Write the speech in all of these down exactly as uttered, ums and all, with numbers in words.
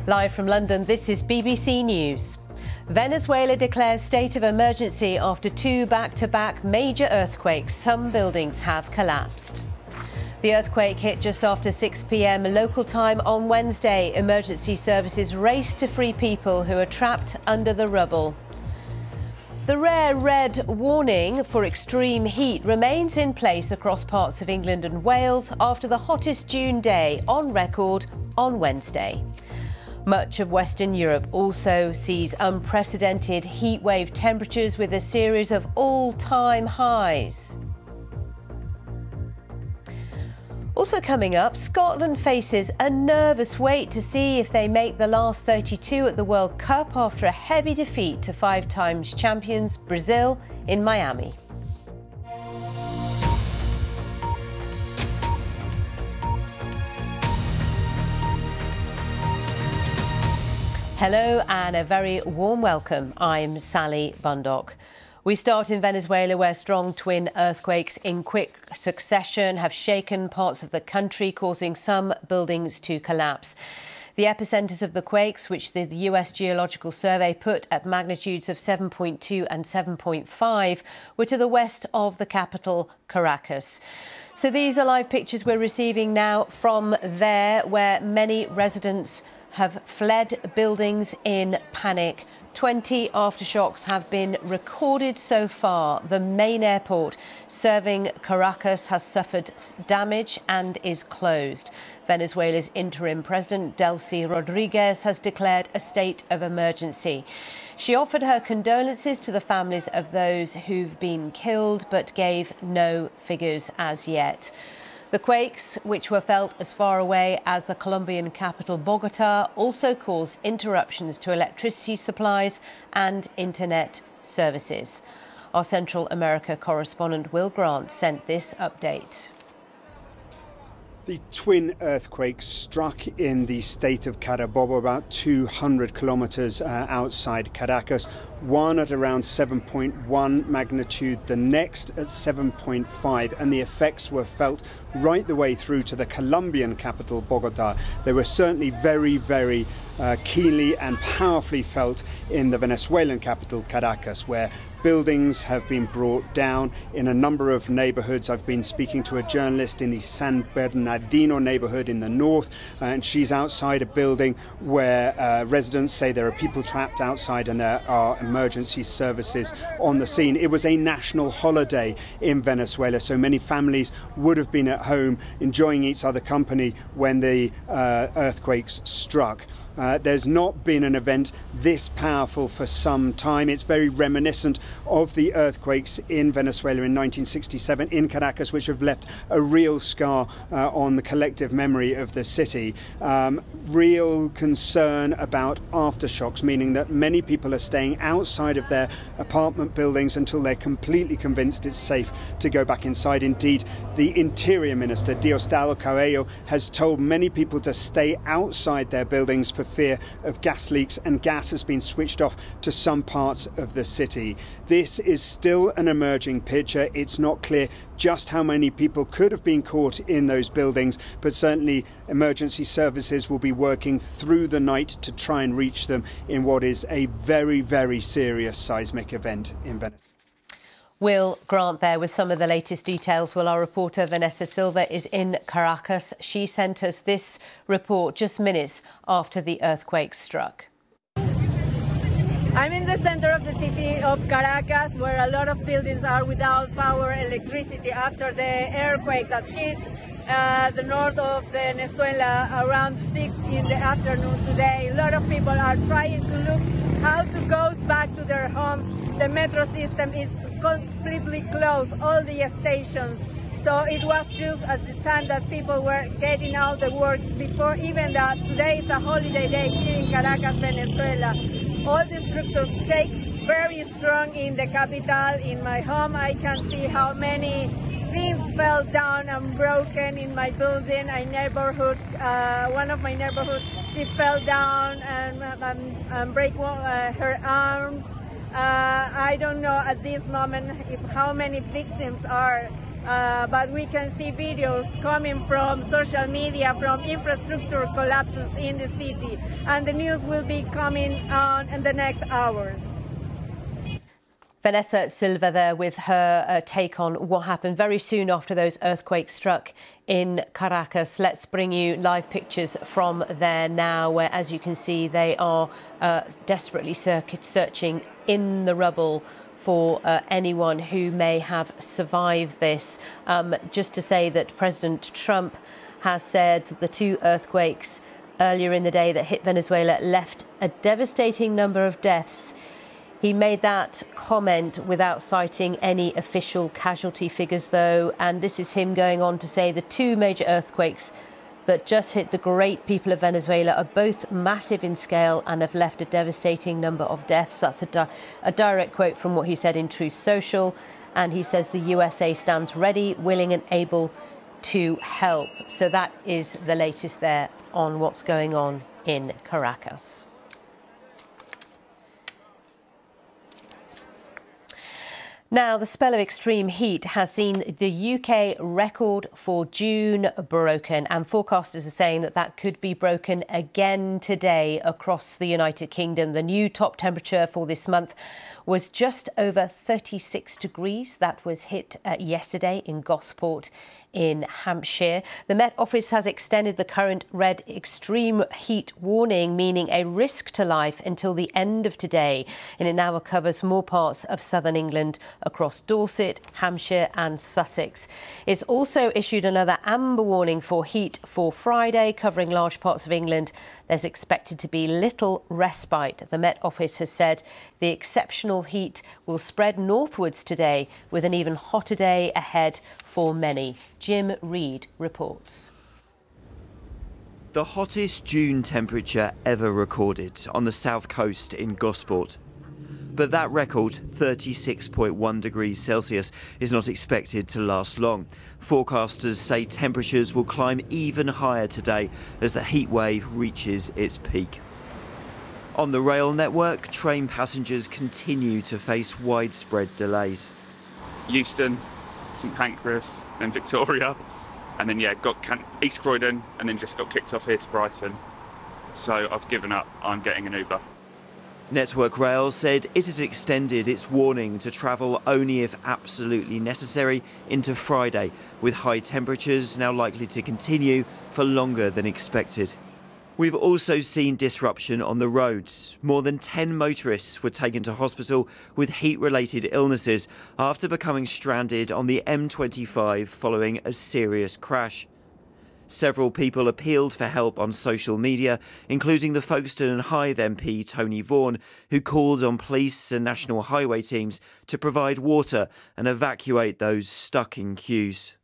Live from London, this is B B C News. Venezuela declares state of emergency after two back-to-back major earthquakes. Some buildings have collapsed. The earthquake hit just after six p m local time on Wednesday. Emergency services raced to free people who are trapped under the rubble. The rare red warning for extreme heat remains in place across parts of England and Wales after the hottest June day on record on Wednesday. Much of Western Europe also sees unprecedented heatwave temperatures with a series of all-time highs. Also coming up, Scotland faces a nervous wait to see if they make the last thirty-two at the World Cup after a heavy defeat to five times champions Brazil in Miami. Hello and a very warm welcome. I'm Sally Bundock. We start in Venezuela, where strong twin earthquakes in quick succession have shaken parts of the country, causing some buildings to collapse. The epicenters of the quakes, which the U S Geological Survey put at magnitudes of seven point two and seven point five, were to the west of the capital, Caracas. So these are live pictures we're receiving now from there, where many residents have fled buildings in panic. twenty aftershocks have been recorded so far. The main airport serving Caracas has suffered damage and is closed. Venezuela's interim president, Delcy Rodriguez, has declared a state of emergency. She offered her condolences to the families of those who've been killed, but gave no figures as yet. The quakes, which were felt as far away as the Colombian capital Bogota, also caused interruptions to electricity supplies and internet services. Our Central America correspondent Will Grant sent this update. The twin earthquakes struck in the state of Carabobo, about two hundred kilometers uh, outside Caracas. One at around seven point one magnitude, the next at seven point five, and the effects were felt right the way through to the Colombian capital, Bogota. They were certainly very, very uh, keenly and powerfully felt in the Venezuelan capital, Caracas, where buildings have been brought down in a number of neighborhoods. I've been speaking to a journalist in the San Bernardino neighborhood in the north, uh, and she's outside a building where uh, residents say there are people trapped outside and there are emergency services on the scene. It was a national holiday in Venezuela, so many families would have been at home enjoying each other company when the uh, earthquakes struck. Uh, there's not been an event this powerful for some time. It's very reminiscent of the earthquakes in Venezuela in nineteen sixty-seven in Caracas, which have left a real scar uh, on the collective memory of the city. Um, real concern about aftershocks, meaning that many people are staying outside of their apartment buildings until they're completely convinced it's safe to go back inside. Indeed, the Interior Minister, Diosdado Cabello, has told many people to stay outside their buildings for fear of gas leaks, and gas has been switched off to some parts of the city. This is still an emerging picture. It's not clear just how many people could have been caught in those buildings, but certainly emergency services will be working through the night to try and reach them in what is a very, very serious seismic event in Venezuela. Will Grant there with some of the latest details. Well, our reporter Vanessa Silva is in Caracas. She sent us this report just minutes after the earthquake struck. I'm in the center of the city of Caracas, where a lot of buildings are without power, electricity after the earthquake that hit uh, the north of Venezuela around six in the afternoon today. A lot of people are trying to look how to go back to their homes. The metro system is completely closed, all the stations. So it was just at the time that people were getting out the works before even that. Today is a holiday day here in Caracas, Venezuela. All the structure shakes very strong in the capital. In my home, I can see how many things fell down and broken in my building. My neighborhood, uh, one of my neighborhood, she fell down and, and, and break uh, her arms. Uh, I don't know at this moment if how many victims are uh, but we can see videos coming from social media, from infrastructure collapses in the city, and the news will be coming on in the next hours. Vanessa Silva there with her uh, take on what happened very soon after those earthquakes struck in Caracas. Let's bring you live pictures from there now, where, as you can see, they are uh, desperately searching in the rubble for uh, anyone who may have survived this. Um, just to say that President Trump has said the two earthquakes earlier in the day that hit Venezuela left a devastating number of deaths. He made that comment without citing any official casualty figures, though, and this is him going on to say the two major earthquakes that just hit the great people of Venezuela are both massive in scale and have left a devastating number of deaths. That's a, di a direct quote from what he said in Truth Social, and he says the U S A stands ready, willing and able to help. So that is the latest there on what's going on in Caracas. Now, the spell of extreme heat has seen the U K record for June broken, and forecasters are saying that that could be broken again today across the United Kingdom. The new top temperature for this month was just over thirty-six degrees. That was hit uh, yesterday in Gosport in Hampshire. The Met Office has extended the current red extreme heat warning, meaning a risk to life, until the end of today. And it now covers more parts of southern England across Dorset, Hampshire and Sussex. It's also issued another amber warning for heat for Friday, covering large parts of England. There's expected to be little respite. The Met Office has said the exceptional heat will spread northwards today, with an even hotter day ahead for many. Jim Reid reports. The hottest June temperature ever recorded on the south coast in Gosport. But that record, thirty-six point one degrees Celsius, is not expected to last long. Forecasters say temperatures will climb even higher today as the heat wave reaches its peak. On the rail network, train passengers continue to face widespread delays. Euston, St Pancras, then Victoria, and then yeah, got East Croydon, and then just got kicked off here to Brighton. So I've given up. I'm getting an Uber. Network Rail said it has extended its warning to travel only if absolutely necessary into Friday, with high temperatures now likely to continue for longer than expected. We've also seen disruption on the roads. More than ten motorists were taken to hospital with heat-related illnesses after becoming stranded on the M twenty-five following a serious crash. Several people appealed for help on social media, including the Folkestone and Hythe M P Tony Vaughan, who called on police and National Highway teams to provide water and evacuate those stuck in queues.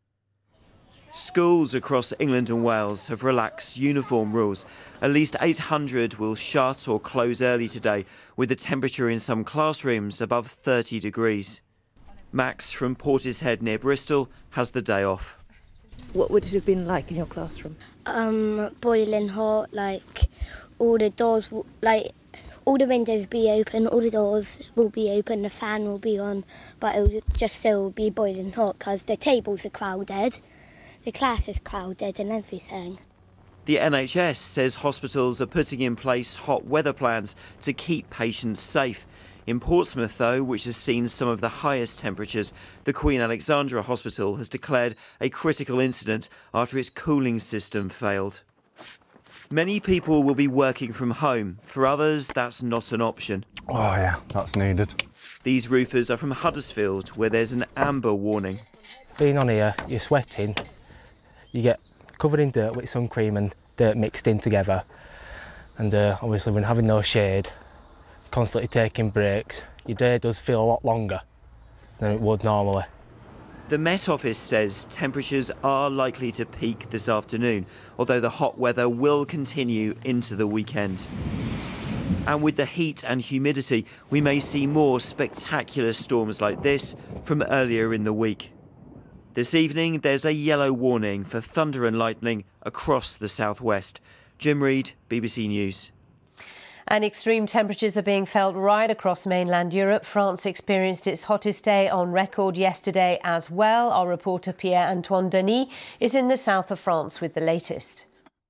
Schools across England and Wales have relaxed uniform rules. At least eight hundred will shut or close early today, with the temperature in some classrooms above thirty degrees. Max from Portishead near Bristol has the day off. What would it have been like in your classroom? Um, boiling hot, like all the doors, like all the windows be open, all the doors will be open, the fan will be on, but it will just still be boiling hot because the tables are crowded, the class is crowded and everything. The N H S says hospitals are putting in place hot weather plans to keep patients safe. In Portsmouth, though, which has seen some of the highest temperatures, the Queen Alexandra Hospital has declared a critical incident after its cooling system failed. Many people will be working from home. For others, that's not an option. Oh yeah, that's needed. These roofers are from Huddersfield, where there's an amber warning. Being on here, you're sweating, you get covered in dirt with sun cream and dirt mixed in together. And uh, obviously when having no shade, constantly taking breaks, your day does feel a lot longer than it would normally. The Met Office says temperatures are likely to peak this afternoon, although the hot weather will continue into the weekend. And with the heat and humidity, we may see more spectacular storms like this from earlier in the week. This evening, there's a yellow warning for thunder and lightning across the southwest. Jim Reid, B B C News. And extreme temperatures are being felt right across mainland Europe. France experienced its hottest day on record yesterday as well. Our reporter Pierre-Antoine Denis is in the south of France with the latest.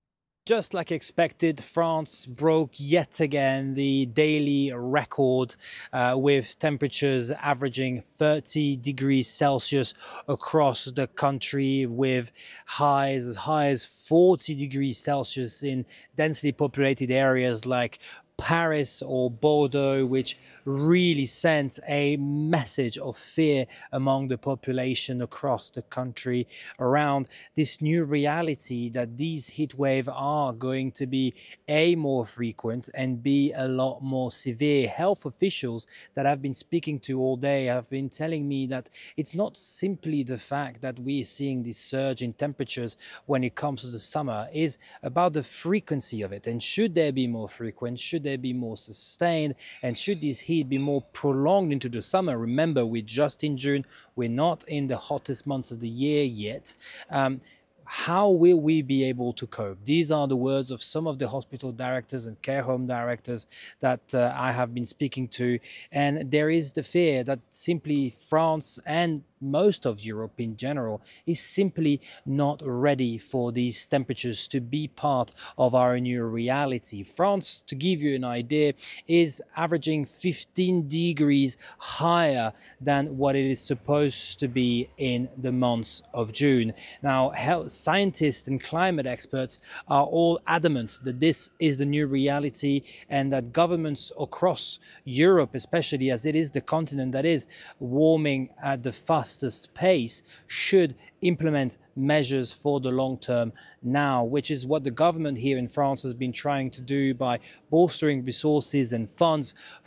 Just like expected, France broke yet again the daily record uh, with temperatures averaging thirty degrees Celsius across the country, with highs as high as forty degrees Celsius in densely populated areas like Paris or Bordeaux, which really sent a message of fear among the population across the country around this new reality that these heat waves are going to be A, more frequent, and B, a lot more severe. Health officials that I've been speaking to all day have been telling me that it's not simply the fact that we are seeing this surge in temperatures when it comes to the summer, is about the frequency of it. And should there be more frequent, should there be more sustained, and should this heat be more prolonged into the summer? Remember, we're just in June, we're not in the hottest months of the year yet. Um, How will we be able to cope? These are the words of some of the hospital directors and care home directors that uh, I have been speaking to. And there is the fear that simply France and most of Europe in general is simply not ready for these temperatures to be part of our new reality. France, to give you an idea, is averaging fifteen degrees higher than what it is supposed to be in the months of June. Now, health scientists and climate experts are all adamant that this is the new reality and that governments across Europe, especially as it is the continent that is warming at the fastest pace, should implement measures for the long term now, which is what the government here in France has been trying to do by bolstering resources and funds